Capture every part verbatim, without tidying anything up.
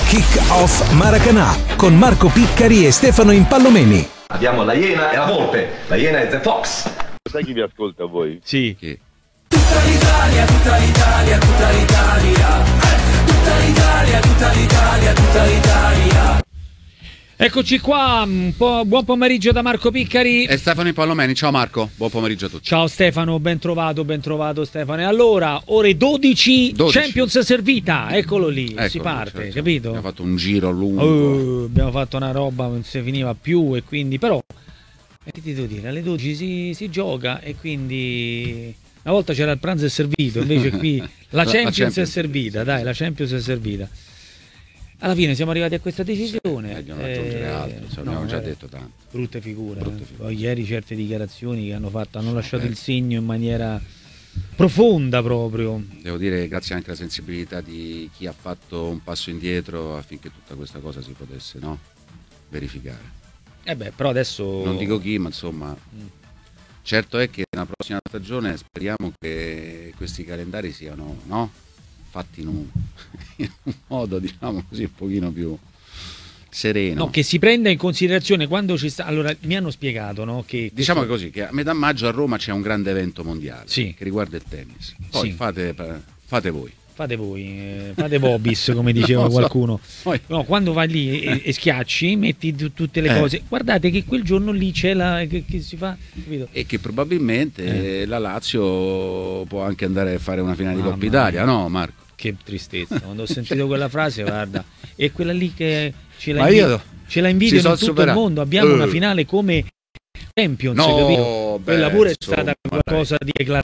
Kick Off Maracanã con Marco Piccari e Stefano Impallomeni. Abbiamo la Iena e la Volpe. La Iena è The Fox. Sai chi vi ascolta a voi? Sì. Chi? Tutta l'Italia, tutta l'Italia, tutta l'Italia. Eh, tutta l'Italia, tutta l'Italia, tutta l'Italia. Eccoci qua, un po', buon pomeriggio da Marco Piccari e Stefano Impallomeni. Ciao Marco, buon pomeriggio a tutti. Ciao Stefano, ben trovato, ben trovato Stefano. E allora, ore dodici, dodici. Champions servita, eccolo lì, Eccolo, si parte, certo, capito? Abbiamo fatto un giro lungo. Uh, abbiamo fatto una roba, non si finiva più e quindi, però, che ti devo dire, alle dodici si, si gioca e quindi... Una volta c'era il pranzo è servito, invece qui la, la, Champions, la Champions è servita, dai, la Champions è servita. Alla fine siamo arrivati a questa decisione. Sì, non aggiungere altro, eh, abbiamo no, già detto tanto. Brutte figure. Brutte figure. Poi ieri certe dichiarazioni che hanno fatto hanno lasciato eh. il segno in maniera profonda proprio. Devo dire grazie anche alla sensibilità di chi ha fatto un passo indietro affinché tutta questa cosa si potesse, no, verificare. Eh beh, però adesso... Non dico chi, ma insomma... Mm. Certo è che nella prossima stagione speriamo che questi calendari siano, no, fatti in un, in un modo, diciamo così, un pochino più sereno. No, che si prenda in considerazione quando ci sta... Allora, mi hanno spiegato, no, che... Diciamo questo... così, che a metà maggio a Roma c'è un grande evento mondiale, sì, che riguarda il tennis. Poi sì, fate, fate voi. Fate voi, eh, fate Bobis, come diceva so. qualcuno. No, quando vai lì e, e schiacci, metti t- tutte le eh. cose. Guardate che quel giorno lì c'è la che, che si fa, capito? E che probabilmente eh. la Lazio può anche andare a fare una finale ah, di Coppa Italia, no Marco? Che tristezza, quando ho sentito quella frase, guarda, e quella lì che ce la, invidio, io, ce la invidio in tutto superato. il mondo. Abbiamo uh. una finale come Champions, no, capito? Quella beh, pure è insomma, stata qualcosa dai. di eclatante.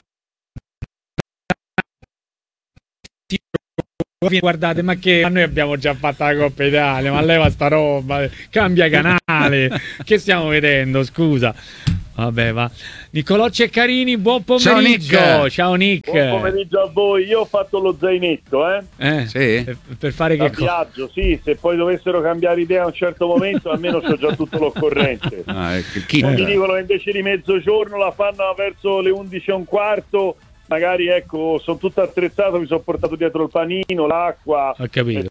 Guardate, ma che noi abbiamo già fatto la Coppa Italia, ma leva sta roba, cambia canale, che stiamo vedendo, scusa. Vabbè, va. Niccolò Ceccarini, buon pomeriggio. Ciao Nick. Ciao Nick. Buon pomeriggio a voi. Io ho fatto lo zainetto, eh? Eh, sì. Per, per fare da che cosa? viaggio, sì, se poi dovessero cambiare idea a un certo momento, almeno c'ho già tutto l'occorrente. Ah, ecco, non mi dicono che invece di mezzogiorno la fanno verso le undici e un quarto. Magari ecco, sono tutto attrezzato, mi sono portato dietro il panino, l'acqua. Ho capito.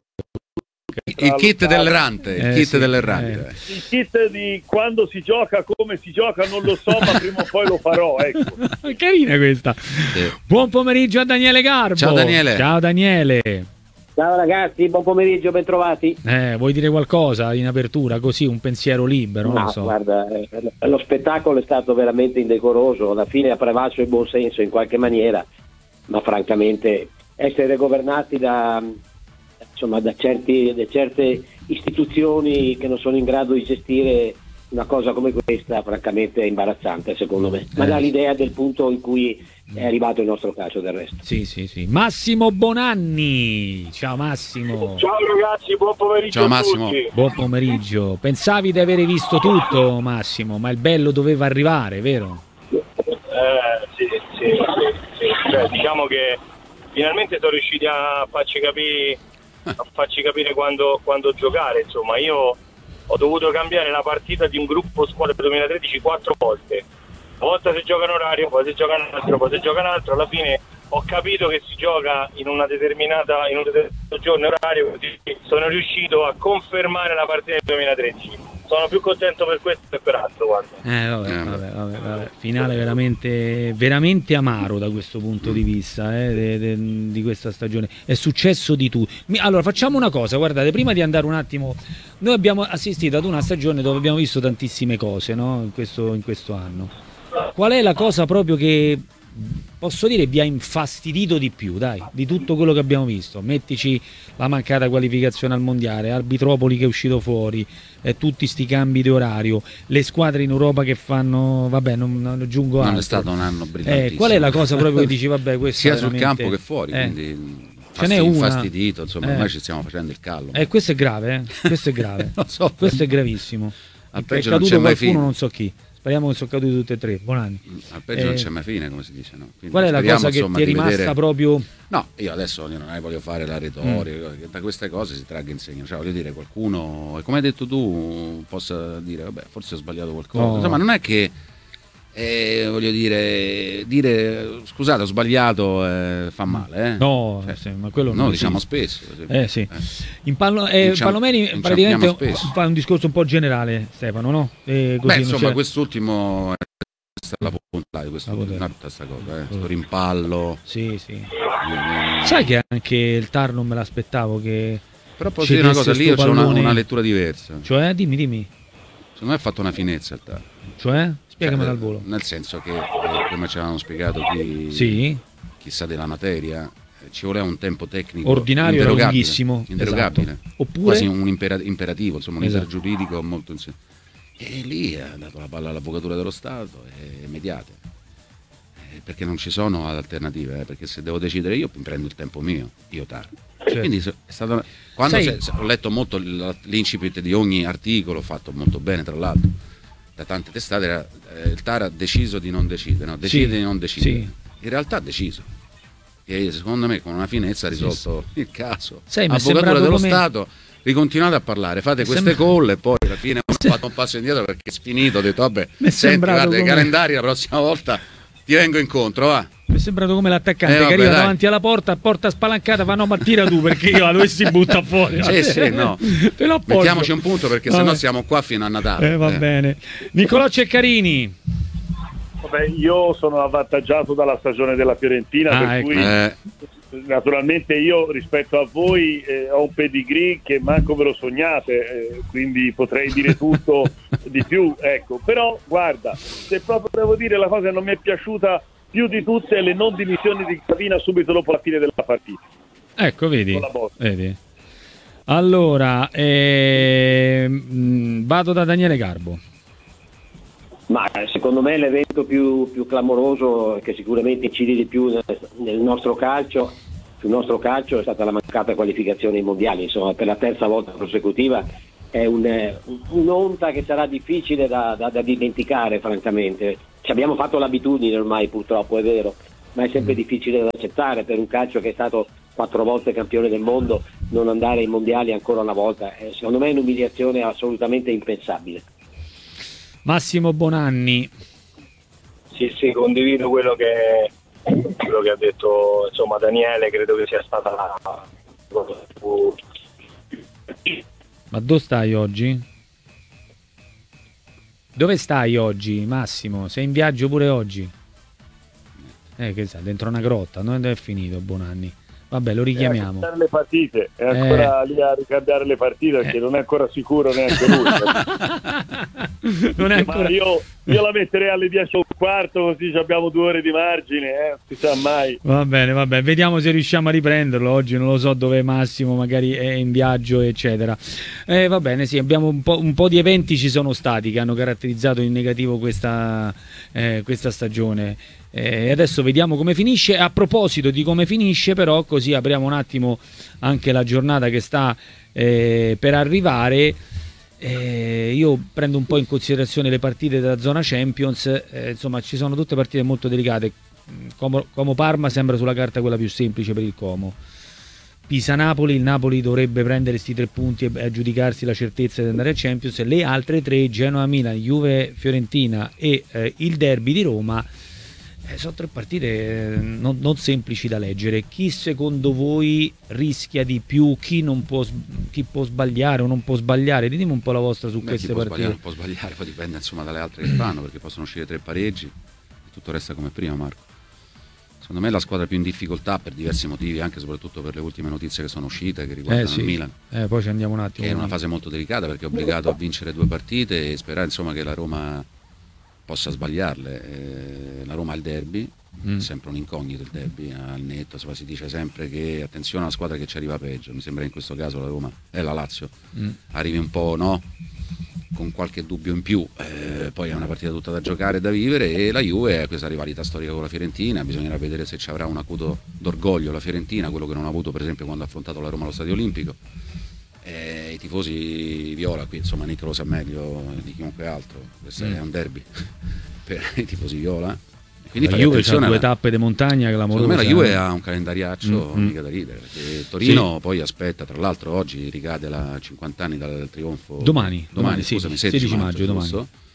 Il kit dell'errante, il eh, kit sì, dell'errante. Eh. Il kit di quando si gioca, come si gioca, non lo so, ma prima o poi lo farò, ecco. Carina questa. Sì. Buon pomeriggio a Daniele Garbo. Ciao Daniele. Ciao Daniele. Ciao ragazzi, buon pomeriggio, ben trovati. Eh, vuoi dire qualcosa in apertura, così un pensiero libero? No, non so. Guarda, eh, lo spettacolo è stato veramente indecoroso, alla fine ha prevalso il buon senso in qualche maniera, ma francamente essere governati da, insomma, da, certi, da certe istituzioni che non sono in grado di gestire una cosa come questa, francamente è imbarazzante secondo me, ma eh. dà l'idea del punto in cui è arrivato il nostro calcio del resto. Sì, sì, sì. Massimo Bonanni. Ciao Massimo. Ciao ragazzi, buon pomeriggio. Ciao Massimo. A tutti. Buon pomeriggio. Pensavi di avere visto tutto, Massimo, ma il bello doveva arrivare, vero? Eh, sì, sì, sì, sì. Cioè, diciamo che finalmente sono riusciti a farci capire a farci capire quando, quando giocare. Insomma, io ho dovuto cambiare la partita di un gruppo squadra duemilatredici quattro volte. Una volta si gioca in orario, poi si gioca in altro, poi si gioca in altro. Alla fine ho capito che si gioca in una determinata in un determinato giorno orario, così sono riuscito a confermare la partita del duemilatredici. Sono più contento per questo che per altro, guarda. Eh, vabbè, vabbè, vabbè, vabbè. Finale veramente, veramente amaro da questo punto di vista, eh, de, de, di questa stagione. È successo di tutto. Allora, facciamo una cosa, guardate, prima di andare un attimo, noi abbiamo assistito ad una stagione dove abbiamo visto tantissime cose, no? In questo, in questo anno. Qual è la cosa proprio che, posso dire, vi ha infastidito di più, dai, di tutto quello che abbiamo visto? Mettici la mancata qualificazione al mondiale, Arbitropoli che è uscito fuori, eh, tutti sti cambi di orario, le squadre in Europa che fanno, vabbè, non, non aggiungo altro. Non è stato un anno brillantissimo. Eh, qual è la cosa proprio che dici, vabbè, questo sia veramente... sul campo che fuori, eh. quindi Ce n'è una. infastidito, insomma, eh. ormai ci stiamo facendo il callo. Eh, questo è grave, eh? Questo è grave. so, questo è gravissimo. Al È peggio caduto non c'è mai qualcuno, fine. non so chi. Speriamo che sono caduti tutti e tre. Buon anno. Al peggio eh, non c'è mai fine, come si dice, no? Quindi qual è la speriamo, cosa che insomma, ti è rimasta vedere... proprio... No, io adesso io non è voglio fare la retorica, mm. che da queste cose si tragga insegno. Cioè, voglio dire, qualcuno, come hai detto tu, possa dire, vabbè, forse ho sbagliato qualcosa. No. Insomma, non è che E voglio dire, dire scusate, ho sbagliato, eh, fa male, eh? No, Cioè, sì, ma quello no, non diciamo sì. spesso. Eh sì. Eh. In Pallo- eh, Inciam- Pallomeni inciampiamo praticamente spesso. fa un discorso un po' generale, Stefano, no? E così Beh, non insomma, c'è- quest'ultimo è stata la punta di questo, La punta. una tutta sta cosa, eh? Sto rimpallo. Sì, sì. eh, Sai che anche il Tar non me l'aspettavo che... Però posso ci dire una desse cosa, lì io sto ho una, pallone. una lettura diversa. Cioè, dimmi, dimmi. Secondo me ha fatto una finezza il Tar. Cioè? Spiegamela Cioè, al volo. Nel senso che, eh, come ci avevano spiegato chi, Sì. chissà della materia, eh, ci voleva un tempo tecnico Ordinario era interrogabile, lunghissimo. interrogabile. Esatto. Oppure... Quasi un impera- imperativo, insomma un Esatto. intergiuridico molto insieme. E lì ha dato la palla all'avvocatura dello Stato e immediate. Eh, perché non ci sono alternative, eh, perché se devo decidere io mi prendo il tempo mio, io Tar. Certo. Quindi se- è stato, quando Sai- se- se- ho letto molto l- l'incipit di ogni articolo, fatto molto bene tra l'altro, da tante testate, era, eh, il Tar ha deciso di non decidere, no? decide Sì, di non decidere. sì. In realtà ha deciso. E secondo me con una finezza ha risolto il caso. Sai, mi è Avvocatura sembrato dello come- Stato, ricontinuate a parlare, fate Mi queste sembra- call e poi alla fine ho fatto un passo indietro perché è finito, ho detto vabbè, Mi è senti, sembrato guarda, i come- calendari la prossima volta ti vengo incontro, va. Mi è sembrato come l'attaccante Eh, che vabbè, arriva dai. davanti alla porta, a porta spalancata, fa no ma tira tu perché io la dovessi buttare fuori. Sì, sì, no. Te lo appoggio. Mettiamoci un punto perché Vabbè. sennò siamo qua fino a Natale. Eh, va eh. bene. Nicolò Ceccarini. Vabbè, io sono avvantaggiato dalla stagione della Fiorentina, Ah, per ecco. cui Eh, naturalmente io rispetto a voi eh, ho un pedigree che manco ve lo sognate, eh, quindi potrei dire tutto di più, ecco. Però guarda, se proprio devo dire la cosa che non mi è piaciuta più di tutte è le non dimissioni di Gravina subito dopo la fine della partita. Ecco, vedi. Con la botta. Vedi. Allora, ehm, vado da Daniele Garbo. Ma eh, secondo me l'evento più, più clamoroso che sicuramente incide di più nel, nel nostro calcio, sul nostro calcio, è stata la mancata qualificazione ai mondiali. Insomma, per la terza volta consecutiva è un, eh, un'onta che sarà difficile da, da, da dimenticare, francamente. Ci abbiamo fatto l'abitudine ormai, purtroppo, è vero, ma è sempre difficile da accettare per un calcio che è stato quattro volte campione del mondo, non andare ai mondiali ancora una volta. Eh, secondo me è un'umiliazione assolutamente impensabile. Massimo Bonanni. Sì, sì, condivido quello che, quello che ha detto insomma Daniele, credo che sia stata la cosa più... Ma dove stai oggi? Dove stai oggi, Massimo? Sei in viaggio pure oggi? Eh, che sa, dentro una grotta, non è finito Bonanni. Vabbè, lo richiamiamo. È a le partite, è ancora lì a ricambiare le partite perché Eh. non è ancora sicuro neanche lui. Non è ancora... Ma io, io la metterei alle dieci e un quarto, così ci abbiamo due ore di margine, eh, non si sa mai. Va bene, va bene, vediamo se riusciamo a riprenderlo oggi, non lo so dove Massimo magari è in viaggio eccetera. Eh, va bene, sì, abbiamo un po', un po' di eventi ci sono stati che hanno caratterizzato in negativo questa, eh, questa stagione. E adesso vediamo come finisce. A proposito di come finisce, però, così apriamo un attimo anche la giornata che sta eh, per arrivare. Eh, io prendo un po' in considerazione le partite della zona Champions, eh, insomma ci sono tutte partite molto delicate. Como, Como Parma sembra sulla carta quella più semplice per il Como. Pisa-Napoli, il Napoli dovrebbe prendere questi tre punti e aggiudicarsi la certezza di andare a Champions. Le altre tre, Genoa-Milan, Juve-Fiorentina e eh, il derby di Roma, Eh, sono tre partite eh, non, non semplici da leggere. Chi secondo voi rischia di più? Chi, non può, s- chi può sbagliare o non può sbagliare? Ditemi un po' la vostra su beh, queste chi può partite. sbagliare, non può sbagliare, poi dipende insomma dalle altre che fanno, perché possono uscire tre pareggi e tutto resta come prima, Marco. Secondo me è la squadra più in difficoltà per diversi motivi, anche e soprattutto per le ultime notizie che sono uscite che riguardano Eh, sì. il Milan, Eh, poi ci andiamo un attimo. che è in una fase molto delicata perché è obbligato a vincere due partite e sperare insomma che la Roma possa sbagliarle. Eh, la Roma ha il derby, Mm. è sempre un incognito il derby al netto, insomma, si dice sempre che attenzione alla squadra che ci arriva peggio. Mi sembra in questo caso la Roma e la Lazio Mm. arrivi un po', no? Con qualche dubbio in più, eh, poi è una partita tutta da giocare e da vivere, e la Juve ha questa rivalità storica con la Fiorentina. Bisognerà vedere se ci avrà un acuto d'orgoglio la Fiorentina, quello che non ha avuto per esempio quando ha affrontato la Roma allo Stadio Olimpico. Eh, i tifosi viola qui, insomma Nick lo sa meglio di chiunque altro, questo Mm. è un derby per i tifosi viola. Quindi La fai Juve c'ha attenzione due alla- tappe di montagna clamorose. Secondo me la Juve eh. ha un calendariaccio Mm, mm. mica da ridere, perché Torino poi aspetta, tra l'altro oggi ricade la cinquanta anni dal trionfo. Domani, domani, domani sì, scusami, sedici sedici maggio, domani. giusto?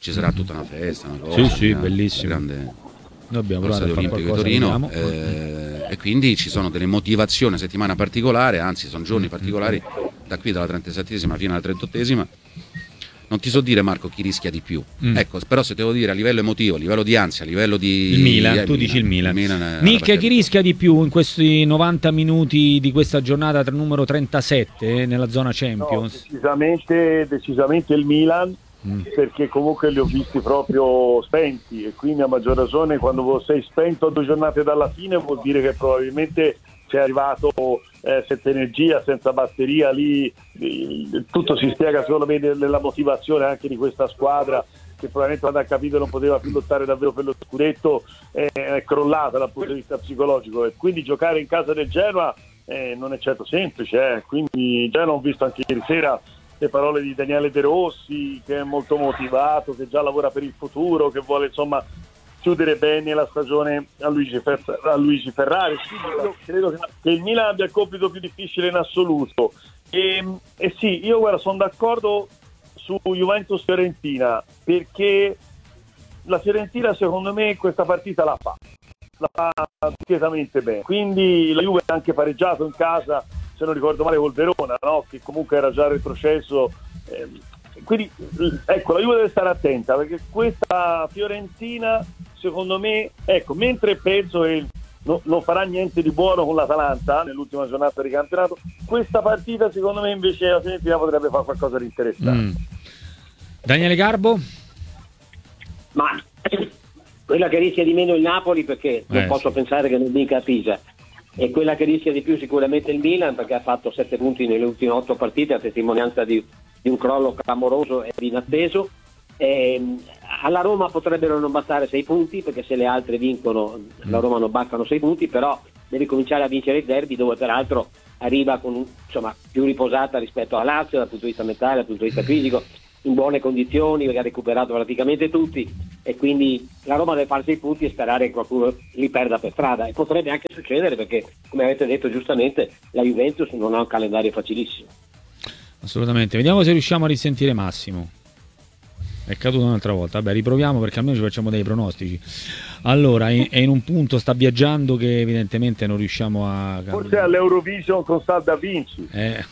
ci sarà tutta una festa, una cosa, Sì, sì, una bellissimo. grande Noi abbiamo allo provato a Stadio fare Olimpico di qualcosa, Torino, vediamo. eh, e quindi ci sono delle motivazioni, settimana particolare, anzi sono giorni particolari, da qui dalla trentasettesima fino alla trentottesima. Non ti so dire, Marco, chi rischia di più. Mm. Ecco, però se devo dire a livello emotivo, a livello di ansia, a livello di... Il Milan, eh, tu dici il Milan. il Milan è una Nick, partita- chi rischia di più in questi novanta minuti di questa giornata tra numero trentasette eh, nella zona No, Champions? decisamente, decisamente il Milan, Mm. perché comunque li ho visti proprio spenti, e quindi a maggior ragione quando sei spento a due giornate dalla fine vuol dire che probabilmente sei arrivato eh, senza energia, senza batteria. Lì eh, tutto si spiega secondo me nella motivazione anche di questa squadra, che probabilmente quando ha capito non poteva più lottare davvero per lo scudetto eh, è crollata dal punto di vista psicologico, e quindi giocare in casa del Genoa eh, non è certo semplice, eh. Quindi già ho visto anche ieri sera le parole di Daniele De Rossi, che è molto motivato, che già lavora per il futuro, che vuole insomma chiudere bene la stagione a Luigi, Fer- a Luigi Ferrari. Credo, credo che il Milan abbia il compito più difficile in assoluto, e, e sì, io guarda, sono d'accordo su Juventus-Fiorentina, perché la Fiorentina secondo me questa partita la fa la fa discretamente bene, quindi la Juve ha anche pareggiato in casa, se non ricordo male, col Verona, no? Che comunque era già retrocesso, eh, quindi ecco, la Juve deve stare attenta, perché questa Fiorentina secondo me, ecco, mentre penso che no, non farà niente di buono con l'Atalanta nell'ultima giornata di campionato, questa partita secondo me invece la Fiorentina potrebbe fare qualcosa di interessante. Mm. Daniele Garbo? Ma quella che rischia di meno il Napoli, perché non Eh, posso sì. pensare che non vinca a Pisa, e quella che rischia di più sicuramente il Milan, perché ha fatto sette punti nelle ultime otto partite, a testimonianza di, di un crollo clamoroso e inatteso. E, alla Roma potrebbero non bastare sei punti, perché se le altre vincono la Roma non bastano sei punti, però deve cominciare a vincere il derby, dove peraltro arriva con, insomma, più riposata rispetto a Lazio dal punto di vista mentale, dal punto di vista fisico, in buone condizioni, perché ha recuperato praticamente tutti, e quindi la Roma deve fare sei punti e sperare che qualcuno li perda per strada, e potrebbe anche succedere, perché come avete detto giustamente la Juventus non ha un calendario facilissimo. Assolutamente. Vediamo se riusciamo a risentire Massimo. È caduto un'altra volta. Vabbè, riproviamo, perché almeno ci facciamo dei pronostici. Allora, in- è in un punto, sta viaggiando, che evidentemente non riusciamo a... Forse all'Eurovision con Salda Vinci. Eh.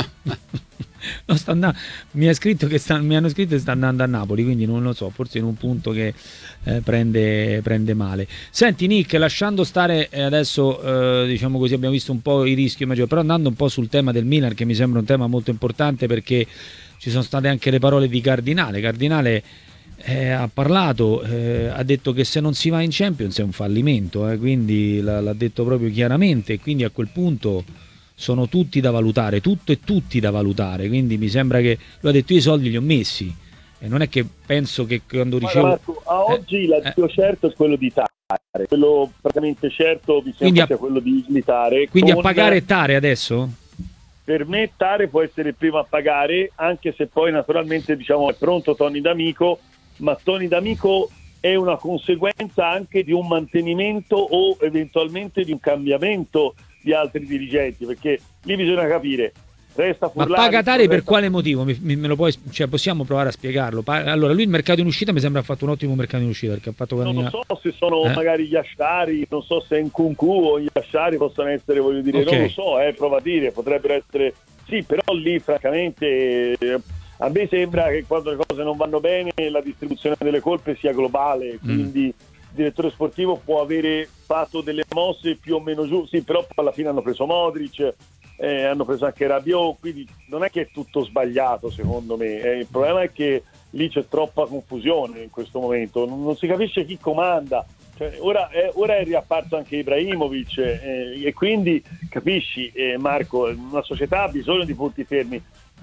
No, sta andando, mi, ha scritto che sta, mi hanno scritto che sta andando a Napoli, quindi non lo so, forse in un punto che eh, prende, prende male. Senti Nick, lasciando stare eh, adesso, eh, diciamo così, abbiamo visto un po' i rischi maggiori, però andando un po' sul tema del Milan, che mi sembra un tema molto importante, perché ci sono state anche le parole di Cardinale. Cardinale eh, ha parlato, eh, ha detto che se non si va in Champions è un fallimento, eh, quindi l'ha, l'ha detto proprio chiaramente, quindi a quel punto sono tutti da valutare, tutto e tutti da valutare, quindi mi sembra che lui ha detto io i soldi li ho messi, e non è che penso che quando Guarda, ricevo Marco, a oggi eh, l'addio eh. certo è quello di Tare, quello praticamente certo mi Quindi sembra a- sia quello di militare. quindi a con- pagare è Tare adesso? Per me Tare può essere il primo a pagare, anche se poi naturalmente diciamo è pronto Tony D'Amico, ma Tony D'Amico è una conseguenza anche di un mantenimento o eventualmente di un cambiamento di altri dirigenti, perché lì bisogna capire, resta Ma Furlani, paga Tare per resta- quale motivo? Mi- mi- me lo puoi, cioè, possiamo provare a spiegarlo? Pa- allora lui il mercato in uscita mi sembra ha fatto un ottimo mercato in uscita, perché ha fatto non lo guadagnare. so se sono Eh? magari gli Asciari, non so se Nkunku o gli Asciari possono essere, voglio dire, Ok. non lo so, eh, prova a dire, potrebbero essere, sì, però lì francamente eh, a me sembra che quando le cose non vanno bene la distribuzione delle colpe sia globale, quindi il direttore sportivo può avere fatto delle mosse più o meno giuste, sì, però poi alla fine hanno preso Modric, eh, hanno preso anche Rabiot, quindi non è che è tutto sbagliato secondo me, eh, il problema è che lì c'è troppa confusione in questo momento, non, non si capisce chi comanda, cioè, ora, è, ora è riapparso anche Ibrahimovic, eh, e quindi capisci, eh, Marco, una società ha bisogno di punti fermi.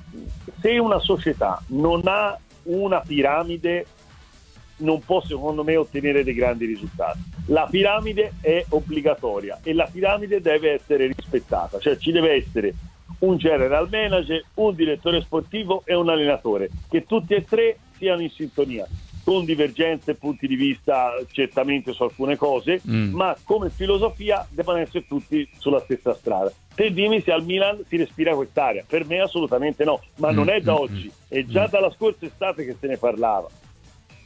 Se una società non ha una piramide non può secondo me ottenere dei grandi risultati. La piramide è obbligatoria e la piramide deve essere rispettata, cioè ci deve essere un general manager, un direttore sportivo e un allenatore, che tutti e tre siano in sintonia, con divergenze e punti di vista certamente su alcune cose, Mm. ma come filosofia devono essere tutti sulla stessa strada. Te dimmi se al Milan si respira quest'area, per me assolutamente no, ma non è da Mm, oggi, è già mm. dalla scorsa estate che se ne parlava.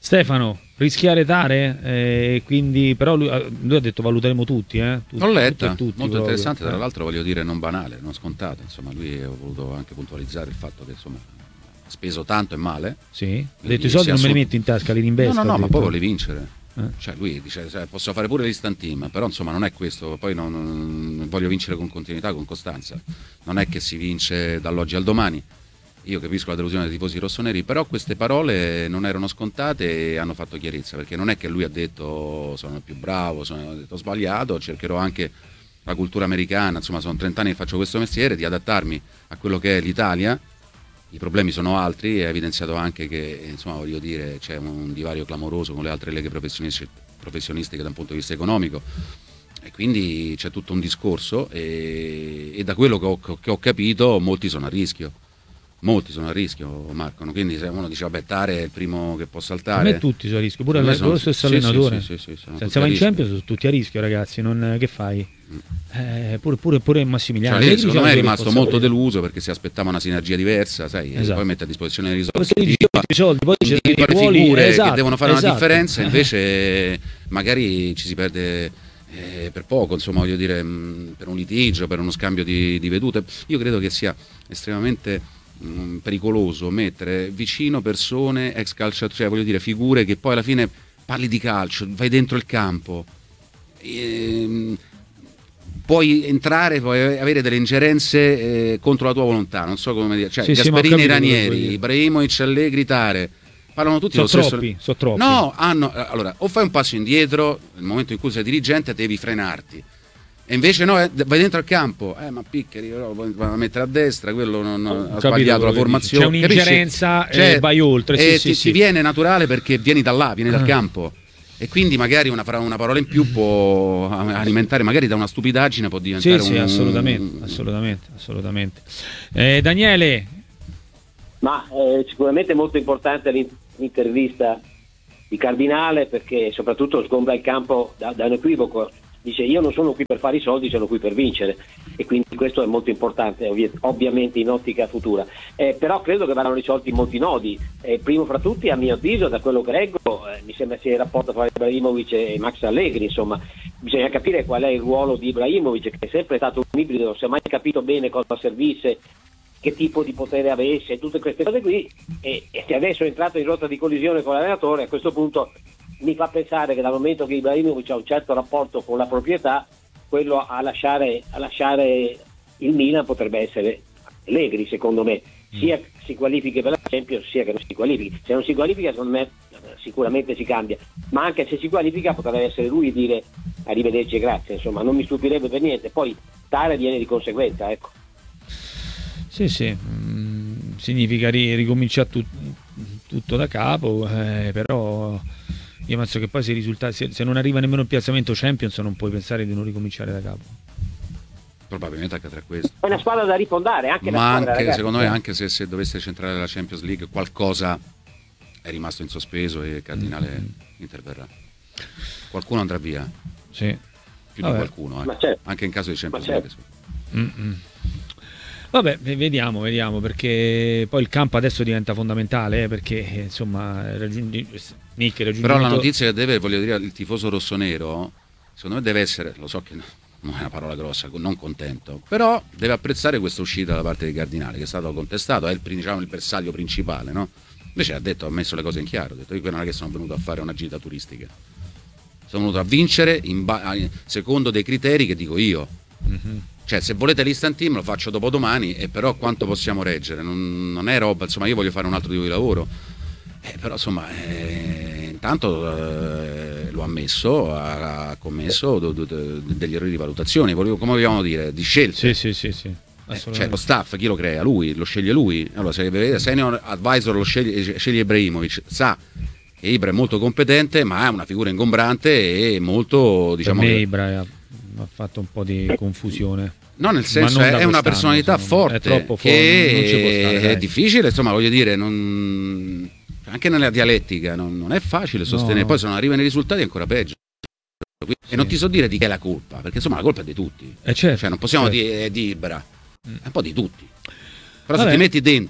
Stefano, rischiare Tare, eh, quindi però lui, lui ha detto valuteremo tutti, eh? Tutti, L'ho letta, tutti, tutti, molto proprio. interessante, tra Eh. l'altro voglio dire non banale, non scontata, insomma lui ha voluto anche puntualizzare il fatto che insomma ha speso tanto e male. Sì, ha Quindi detto i soldi si non me li assume- metti in tasca, li rinvesto. No, no, no, ha ma detto. poi vuole vincere. Eh. Cioè lui dice cioè, posso fare pure l'instant team, però insomma non è questo, poi non, non- voglio vincere con continuità, con costanza. Non è che si vince dall'oggi al domani. Io capisco la delusione dei tifosi rossoneri, però queste parole non erano scontate e hanno fatto chiarezza, perché non è che lui ha detto sono il più bravo, sono, ha detto, ho sbagliato, cercherò anche la cultura americana, insomma sono trent'anni che faccio questo mestiere, di adattarmi a quello che è l'Italia. I problemi sono altri, è evidenziato anche che insomma voglio dire c'è un divario clamoroso con le altre leghe professionistiche, professionistiche da un punto di vista economico, e quindi c'è tutto un discorso e, e da quello che ho, che ho capito molti sono a rischio. Molti sono a rischio, Marco, quindi se uno dice vabbè Tare è il primo che può A saltare. me tutti sono a rischio, pure Secondo me lo sono- stesso sì, allenatore. sì, sì, sì, sì, sono Se tutti siamo a in rischio. Champions sono tutti a rischio, ragazzi, non, che fai? Eh, pure, pure, pure Massimiliano. Cioè, lei, Allegri secondo c'ha me è la sua rimasto molto responsabilità. deluso perché si aspettava una sinergia diversa, sai, e Esatto. poi mette a disposizione le Poi se risorse. gli dici, io i soldi, poi dice Individua i le ruoli, figure esatto, che devono fare esatto. una differenza, invece magari ci si perde eh, per poco, insomma voglio dire, mh, per un litigio, per uno scambio di, di vedute. Io credo che sia estremamente mh, pericoloso mettere vicino persone ex calciatori, cioè voglio dire figure che poi alla fine parli di calcio, vai dentro il campo, ehm, puoi entrare, puoi avere delle ingerenze eh, contro la tua volontà, non so come dire, cioè Sì, sì, ma ho Gasperini e capito quello che vuoi Ranieri, dire. Ibrahimovic, Allegri, Tare, parlano tutti Sono lo stesso. troppi, sono troppi. No, hanno, allora, o fai un passo indietro, nel momento in cui sei dirigente devi frenarti. E invece no, eh, vai dentro al campo, eh ma Piccheri, no, va a mettere a destra, quello non, non- ha capito sbagliato la quello che formazione. dici. C'è un'ingerenza Capisci? e vai oltre, sì, e sì, ti, sì. ti viene naturale perché vieni da là, vieni dal Ah. campo. E quindi magari una, fra- una parola in più può alimentare, magari da una stupidaggine può diventare Sì, sì, un... assolutamente, assolutamente, assolutamente. Eh, Daniele, Ma eh, sicuramente è molto importante l'in- l'intervista di Cardinale, perché soprattutto sgombra il campo da, da un equivoco. Dice io non sono qui per fare i soldi, sono qui per vincere, e quindi questo è molto importante ovvi- ovviamente in ottica futura. Eh, però credo che verranno risolti molti nodi. Eh, primo fra tutti, a mio avviso, da quello che leggo, eh, mi sembra sia il rapporto tra Ibrahimovic e Max Allegri. Insomma, bisogna capire qual è il ruolo di Ibrahimovic, che è sempre stato un ibrido, non si è mai capito bene cosa servisse, che tipo di potere avesse, tutte queste cose qui, e, e se adesso è entrato in rotta di collisione con l'allenatore, a questo punto mi fa pensare che dal momento che Ibrahimovic ha un certo rapporto con la proprietà, quello a lasciare, a lasciare il Milan potrebbe essere Allegri, secondo me, sia che si qualifichi per la Champions sia che non si qualifichi. Se non si qualifica, secondo me sicuramente si cambia, ma anche se si qualifica potrebbe essere lui a dire arrivederci e grazie, insomma non mi stupirebbe per niente. Poi Tare viene di conseguenza, ecco. sì, sì, mm, significa ri- ricominciare tut- tutto da capo, eh, però io penso che poi se, risulta- se, se non arriva nemmeno il piazzamento Champions non puoi pensare di non ricominciare da capo. Probabilmente accadrà questo. È una squadra da rifondare, anche la Ma squadra, anche, ragazzi. secondo me, anche se, se dovesse centrare la Champions League, qualcosa è rimasto in sospeso e Cardinale Mm. interverrà. Qualcuno andrà via, Sì. più Vabbè. di qualcuno, eh. Ma certo. Anche in caso di Champions Ma certo. League. Mm-mm. Vabbè, v- vediamo, vediamo, perché poi il campo adesso diventa fondamentale, eh, perché eh, insomma raggiungi- Nick, il Però la raggiungimento- notizia che deve, voglio dire, il tifoso rossonero, secondo me deve essere, lo so che non è una parola grossa, non contento, però deve apprezzare questa uscita da parte di Cardinale, che è stato contestato, è il, diciamo, il bersaglio principale, no? Invece ha detto, ha messo le cose in chiaro, ha detto io non è che sono venuto a fare una gita turistica, sono venuto a vincere in ba- secondo dei criteri che dico io. Mhm. Cioè, se volete l'instant team lo faccio dopodomani, e però quanto possiamo reggere? Non, non è roba, insomma, io voglio fare un altro tipo di lavoro. Eh, però insomma, eh, intanto eh, lo ha ammesso, ha, ha commesso do- do- do- degli errori di valutazione, volevo- come vogliamo dire, di scelte. Sì, sì, sì, sì. Eh, Assolutamente. cioè lo staff chi lo crea? Lui, lo sceglie lui. Allora se il senior advisor lo sceglie, sceglie Ibrahimovic, sa che Ibra è molto competente, ma è una figura ingombrante e molto, diciamo, per me che- Ibra ha ha fatto un po' di confusione. no, nel senso non è, da è una quest'anno, personalità secondo me. forte, È troppo forte, che non ci può stare, è dai. difficile, insomma, voglio dire, non- anche nella dialettica non, non è facile sostenere, No. poi se non arrivano i risultati è ancora peggio. E Sì. non ti so dire di chi è la colpa, perché insomma la colpa è di tutti. Eh, certo, Cioè non possiamo certo. dire è di Ibra, è un po' di tutti. Però Vabbè. se ti metti dentro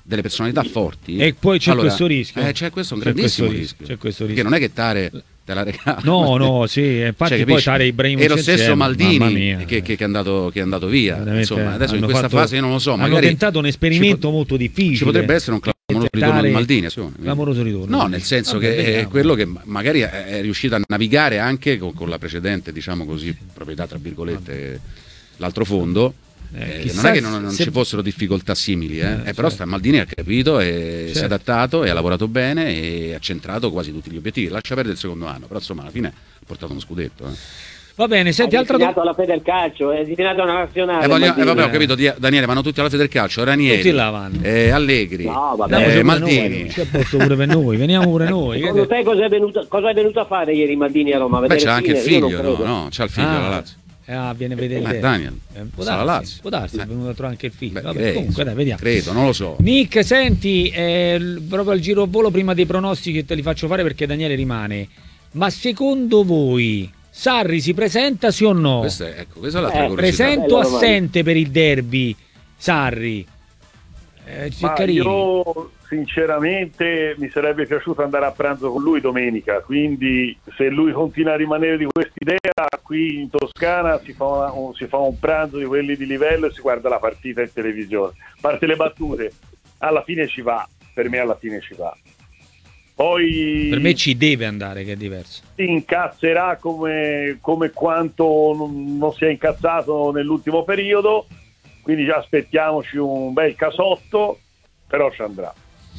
delle personalità forti. E poi c'è allora, questo rischio. Eh, c'è questo un C'è grandissimo questo rischio. C'è questo Perché rischio. non è che Tare te la regala. No, no, sì, infatti Cioè, poi capisci? Tare Ibrahimovic E lo stesso insieme, mamma Maldini mia. che, che, che, è andato, che è andato via. Veramente Insomma, adesso in hanno questa fatto- fase io non lo so. hanno Magari tentato un esperimento ci pot- molto difficile. Ci potrebbe essere un clamoroso Tentare- ritorno di Maldini. insomma. Clamoroso ritorno. No, nel senso Vabbè, che è vediamo. quello che ma- magari è è riuscito a navigare anche con, con la precedente, diciamo così, proprietà tra virgolette, l'altro fondo. Eh, Eh, non chissà è che non, non se- ci fossero difficoltà simili, eh. Eh, Eh, certo. però sta Maldini ha capito e si è Certo. adattato e ha lavorato bene e ha centrato quasi tutti gli obiettivi. Lascia perdere il secondo anno, però insomma alla fine ha portato uno scudetto. Eh. Va bene, senti, È altra destinato domanda. alla Federcalcio, è destinato alla nazionale. Eh, voglio- eh, Maldini. vabbè, ho capito, Di- Daniele, vanno tutti alla Federcalcio, Ranieri, Tutti là vanno. eh, Allegri, No, vabbè. eh, Andiamoci pure Maldini. noi, c'è posto pure per noi, veniamo pure noi. Secondo te cosa è, venuto, cosa è venuto a fare ieri Maldini a Roma? A Beh, vedere c'è anche il Sinner? Io non figlio, no, credo. no, c'ha il figlio Ah, la Lazio. ah, viene a vedere Eh, te. Daniel, Eh, può sta alla darsi, Lazio. può darsi, Eh. è venuto a trovare anche il figlio. Beh, Vabbè, direi, comunque, dai, vediamo. credo, non lo so. Nick, senti, eh, l- proprio al giro a volo prima dei pronostici che te li faccio fare perché Daniele rimane. Ma secondo voi Sarri si presenta sì o no? Questa è, ecco, questa è l'altra Eh, curiosità. Presento o Bella domanda. assente per il derby Sarri? Eh, Ma Ceccarini. io sinceramente mi sarebbe piaciuto andare a pranzo con lui domenica, quindi se lui continua a rimanere di quest'idea, qui in Toscana si fa, una- un, si fa un pranzo di quelli di livello e si guarda la partita in televisione. A parte le battute, alla fine ci va, per me alla fine ci va. Poi Per me ci deve andare, che è diverso. si incazzerà come, come quanto non, non si è incazzato nell'ultimo periodo, quindi già aspettiamoci un bel casotto, però ci andrà.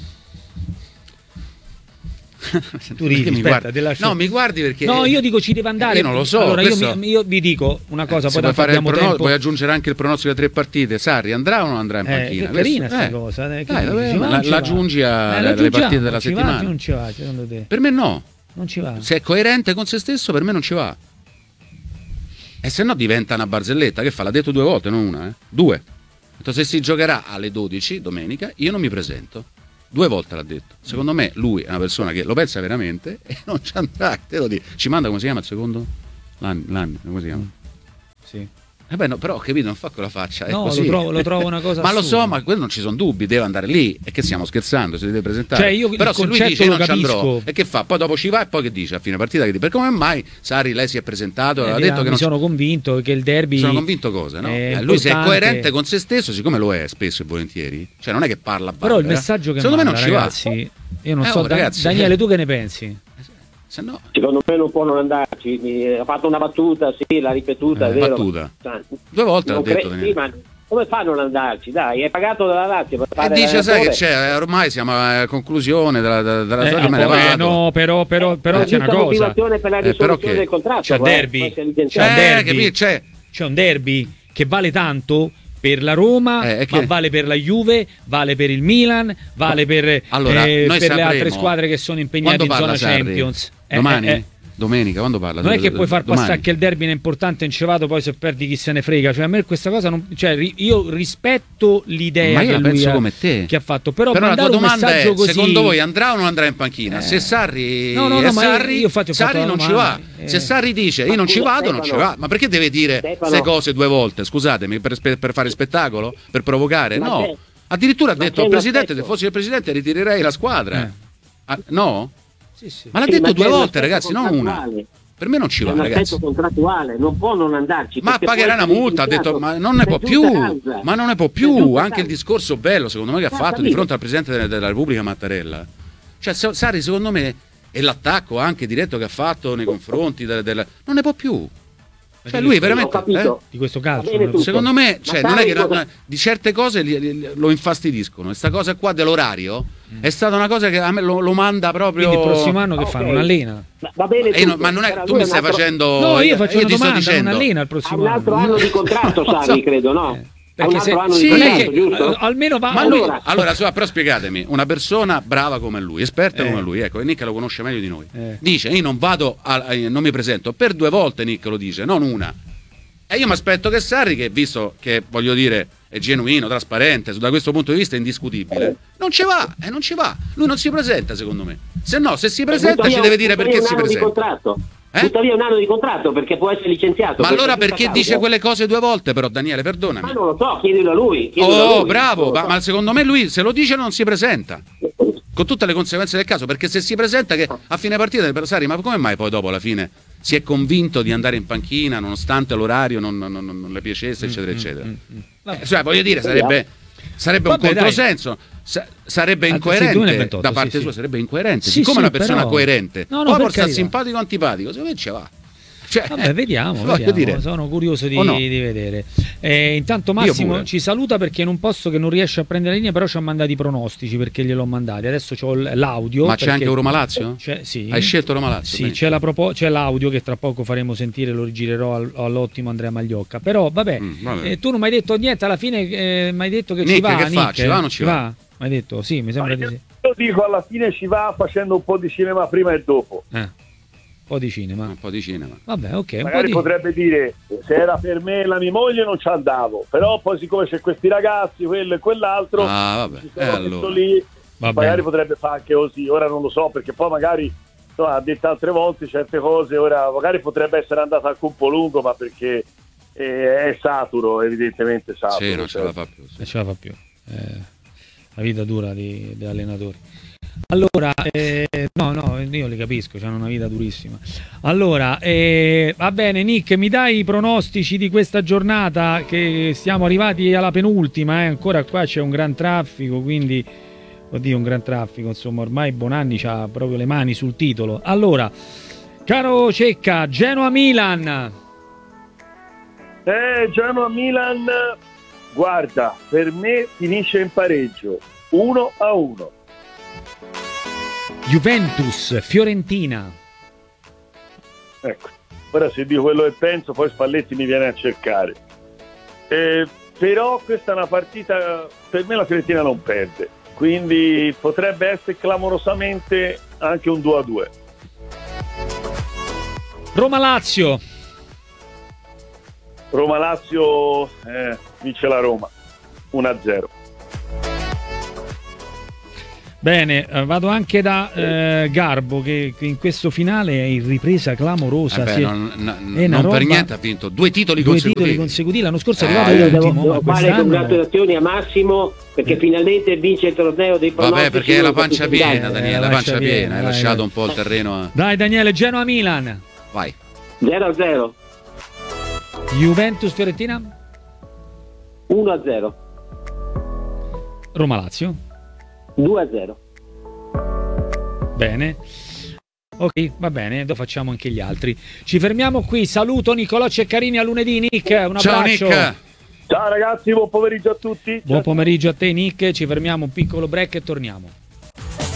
Tu ridi, Perché mi aspetta, guardi? te lascio- No, mi guardi perché No, io dico ci deve andare. Io non lo so, Allora, io, questo- mi- io vi dico una cosa, Se poi vuoi tanto fare il abbiamo prono- tempo. vuoi aggiungere anche il pronostico di tre partite? Sarri andrà o non andrà in Eh, panchina? che carina Questo- sta eh. cosa, eh, che Dai, dici? vabbè, Ci va o la- non ci va? l'aggiungi Eh, alle l'aggiungiamo, partite della ci va, settimana. non ci va, secondo te? Per me no. Non ci va. Se è coerente con se stesso, per me non ci va. E se no diventa una barzelletta. Che fa? L'ha detto due volte, non una, eh? Due. Ha detto, se si giocherà alle dodici domenica, io non mi presento. Due volte l'ha detto. Secondo me lui è una persona che lo pensa veramente e non ci andrà. Te lo dico. Ci manda, come si chiama il secondo? L'anno, l'anno come si chiama? Sì. Eh beh, no, però ho capito, non fa quella faccia. È No, così. lo trovo- lo trovo una cosa ma lo so, assurda. ma quello non ci sono dubbi, deve andare lì. E che stiamo scherzando? Si deve presentare. Cioè, io il però se lui concetto dice lo non ci andrò, capisco. e che fa? Poi dopo ci va e poi che dice a fine partita? Che dice, per come mai Sarri lei si è presentato? Eh, ha dirà, detto che mi non ci- sono convinto che il derby. sono convinto cosa, no? è Eh, lui se è importante. coerente con se stesso, siccome lo è spesso e volentieri, cioè non è che parla a Però il bambera, messaggio che secondo me manda, non ci ragazzi, io non Eh, so, oh, Da- ragazzi, Daniele, eh. tu che ne pensi? va. Se no, Secondo me non può non andarci. Mi- Ha fatto una battuta, sì, l'ha ripetuta, Eh, è vero. battuta. Ma- due volte l'ha non detto cre- Daniele. sì, ma come fa a non andarci? Dai, è pagato dalla Lazio per E fare dice, sai che l'allenatore. c'è, ormai siamo a conclusione della, della, della Eh, stagione, me ne poi, vado. no, però, però, però Eh, c'è una giusta cosa. motivazione per la Eh, però risoluzione che- del contratto. c'è eh, derby. poi si è C'è licenziato. un Eh, derby. capì? C'è. C'è un derby che vale tanto per la Roma, Eh, è che- ma vale per la Juve, vale per il Milan, vale per, Allora, eh, noi per le sapremo altre squadre che sono impegnate quando in parla zona Sarri? Champions. Eh, Domani? eh, eh. Domenica, quando parla? Non è che puoi far Domani. passare che il derby è importante in cevato, poi se perdi chi se ne frega. Cioè, a me questa cosa non. Cioè, ri- io rispetto l'idea Ma io che la lui penso ha, come te. che ha fatto. Però, Però la tua mandare un domanda messaggio è, così. secondo voi andrà o non andrà in panchina? Se Sarri No, no, è no, ma io- Sarri, io infatti ho fatto Sarri la non ci va. domanda, eh. Se Sarri dice io Ma non ci scusa, vado, non ci Stefano. va. Ma perché deve dire Stefano. queste cose due volte? Scusatemi, per, per- per fare spettacolo? Per provocare? Ma No. c'è- Addirittura ha ma detto c'è al un presidente, aspetto. se fossi il presidente ritirerei la squadra. Eh. Ah, no? Sì, sì. Ma l'ha Sì, detto ma due c'è un volte, aspetto ragazzi, non una. contrattuale. Per me non ci C'è va, un ragazzi. aspetto contrattuale, non può non andarci. Ma perché pagherà può una essere multa, ha detto, licenziato ma non ne può per più, giusta causa. ma non ne può Per più. giusta Anche il causa. discorso bello, secondo me, che ha Ah, fatto di capito. fronte al Presidente della, della Repubblica Mattarella. Cioè, Sa- Sarri, secondo me, e l'attacco anche diretto che ha fatto nei confronti del, del- non ne può più. Cioè, lui Ho veramente... capito. eh? Di questo calcio. Va bene non- tutto. Secondo me, cioè, non è che Sarri cosa- di certe cose li- li- lo infastidiscono. Questa cosa qua dell'orario è stata una cosa che a me lo, lo manda proprio... Quindi il prossimo anno che Ok. fanno? Un'allena? Va- Va bene E io non- tutto, ma non è, però tu lui mi è un stai altro- facendo... No, io faccio io una ti sto domanda, dicendo... un'allena il Ha prossimo un altro anno. anno di contratto, Non so. Sarri, credo, no? Eh, Ha un perché altro se- anno sì, di contratto, perché, giusto? eh, almeno va. Ma lui, Allora- allora, scusa, però spiegatemi, una persona brava come lui, esperta Eh. come lui, ecco, e Nick lo conosce meglio di noi, Eh. dice io non vado, a, a- non mi presento, per due volte Nick lo dice, non una. E io mi aspetto che Sarri, che visto che, voglio dire, è genuino, trasparente, da questo punto di vista è indiscutibile, non ci va, e non ci va. Lui non si presenta, secondo me. Se no, se si presenta Butta ci via- deve dire butta perché via si un anno di presenta. contratto. Eh? Tuttavia un anno di contratto perché può essere licenziato. Ma allora perché causa. dice quelle cose due volte però, Daniele, perdonami. Ma non lo so, chiedilo a lui. Chiedilo Oh, a lui. bravo, ma, So. ma secondo me lui se lo dice non si presenta. Con tutte le conseguenze del caso, perché se si presenta che a fine partita dei avversari, ma come mai poi dopo alla fine si è convinto di andare in panchina nonostante l'orario non, non, non, non le piacesse, eccetera, eccetera. Mm, mm, mm. Eh, cioè, voglio dire, sarebbe, sarebbe Vabbè, un dai. controsenso, sa- sarebbe Ah, sì, incoerente duemilaventotto, da parte sì, sua, sì. sarebbe incoerente. Sì, Siccome sì, è una persona però- coerente, No, no, poi per può stare carità. simpatico o antipatico, secondo me ce va. Cioè, Vabbè, vediamo, voglio vediamo. dire. Sono curioso di, O no? di vedere. Eh, intanto Io Massimo pure. ci saluta perché in un posto che non riesce a prendere la linea, però ci ha mandato i pronostici perché gliel'ho mandati. Adesso c'ho l- l'audio. Ma c'è perché- anche Roma Lazio? C'è- sì. Hai scelto Roma Lazio? Sì, benissimo. c'è, la propo- c'è l'audio che tra poco faremo sentire, lo rigirerò al- all'ottimo Andrea Magliocca. Però vabbè, Mm, vabbè. eh, tu non mi hai detto niente, alla fine eh, mi hai detto che ci Nick, va. che fa? Nick, Ci va o non ci va? Mi hai detto sì, mi sembra di sì. Io dico alla fine ci va facendo un po' di cinema prima e dopo. Eh, un po' di cinema. Un po' di cinema. Vabbè, ok. Un po' Magari di... potrebbe dire se era per me e la mia moglie non ci andavo, però poi siccome c'è questi ragazzi, quello e quell'altro, Ah, vabbè. ci E sono messo allora? lì, Va magari bene. potrebbe fare anche così, ora non lo so perché poi magari insomma, ha detto altre volte certe cose, ora magari potrebbe essere andata anche un po' lungo, ma perché eh, è saturo, evidentemente saturo. Sì, non ce cioè. la fa più. sì. Non ce la fa più. Eh, la vita dura di, di allenatori. Allora, eh, no, no, io li capisco, hanno una vita durissima. Allora, eh, va bene, Nick, mi dai i pronostici di questa giornata? Che siamo arrivati alla penultima, eh? Ancora qua c'è un gran traffico, quindi, oddio, un gran traffico, insomma, ormai Bonanni ha proprio le mani sul titolo. Allora, caro Cecca, Genoa-Milan. Eh, Genoa-Milan, guarda, per me finisce in pareggio, uno a uno. Juventus, Fiorentina. Ecco, ora se dico quello che penso, poi Spalletti mi viene a cercare. Eh, però questa è una partita, per me la Fiorentina non perde, quindi potrebbe essere clamorosamente anche un due a due. Roma-Lazio. Roma-Lazio eh, vince la Roma, uno a zero. Bene, eh, vado anche da eh, Garbo che, che in questo finale è in ripresa clamorosa. Eh beh, si è- non non- è una non per roba- niente ha vinto due titoli due consecutivi. titoli consecutivi. L'anno scorso è Eh, arrivato io Io devo, ultimo, devo ma fare quest'anno... congratulazioni a Massimo perché finalmente vince il torneo dei pronostici. Vabbè, perché è la con pancia tutti gli piena, altri. Daniele, Eh, la la pancia pancia piena, piena, hai dai, lasciato dai. un po' il terreno a... Dai Daniele, Genoa-Milan. Vai. zero a zero, Juventus-Fiorentina. uno a zero, Roma-Lazio. due a zero. Bene. Ok, va bene, lo facciamo anche gli altri. Ci fermiamo qui. Saluto Nicolò Ceccarini a lunedì. Nick, un Ciao abbraccio. Nick. Ciao ragazzi, buon pomeriggio a tutti. Buon pomeriggio a te Nick. Ci fermiamo un piccolo break e torniamo.